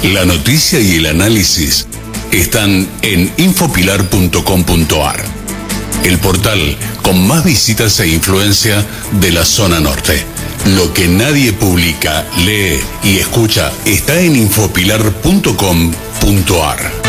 La noticia y el análisis están en infopilar.com.ar, el portal con más visitas e influencia de la zona norte. Lo que nadie publica, lee y escucha está en infopilar.com.ar.